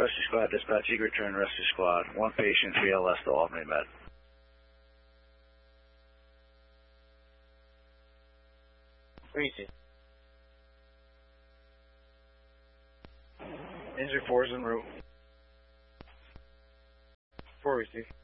Rescue Squad, dispatch, eager return, Rescue Squad. One patient, BLS to Albany Med. Where you see? Injury 4 is en route. 4 receive.